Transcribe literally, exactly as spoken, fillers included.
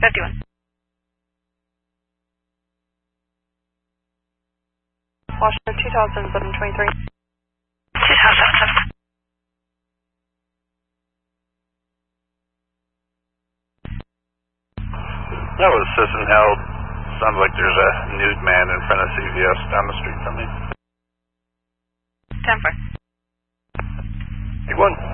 fifty-one. Washington two thousand seven twenty-three. two thousand seven. That was Sisson held. Sounds like there's a nude man in front of C V S down the street from me. ten four. Big one.